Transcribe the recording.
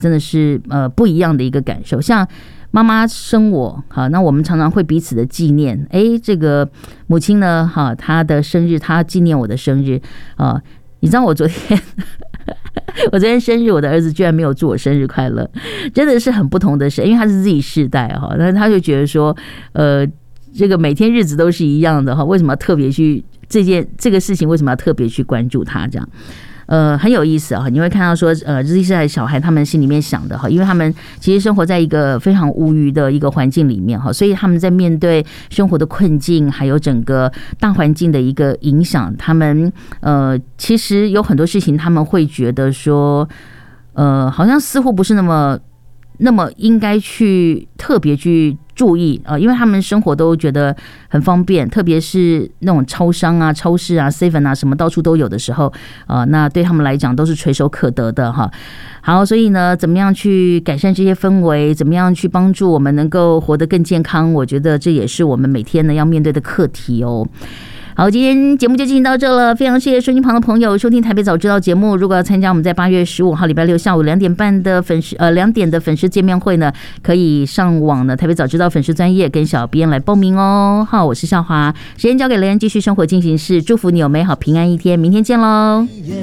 真的是不一样的一个感受。像妈妈生我，好，那我们常常会彼此的纪念。这个母亲呢，哈，她的生日，她纪念我的生日啊。你知道我昨天生日，我的儿子居然没有祝我生日快乐，真的是很不同的事，因为他是 Z 世代哈，那他就觉得说，这个每天日子都是一样的哈，为什么要特别去这个事情，为什么要特别去关注他这样？很有意思啊！你会看到说，Z 世代小孩他们心里面想的哈，因为他们其实生活在一个非常无虞的一个环境里面哈，所以他们在面对生活的困境，还有整个大环境的一个影响，他们其实有很多事情他们会觉得说，好像似乎不是那么应该去特别去注意因为他们生活都觉得很方便，特别是那种超商啊、超市啊、7啊什么到处都有的时候那对他们来讲都是垂手可得的哈。好，所以呢，怎么样去改善这些氛围，怎么样去帮助我们能够活得更健康，我觉得这也是我们每天呢要面对的课题哦。好，今天节目就进行到这了，非常谢谢收音旁的朋友收听台北早知道节目。如果要参加我们在8月15号礼拜六下午2点半的2点的粉丝见面会呢，可以上网呢台北早知道粉丝专页跟小编来报名哦。好，我是校华，时间交给雷恩继续生活进行式，祝福你有美好平安一天，明天见喽。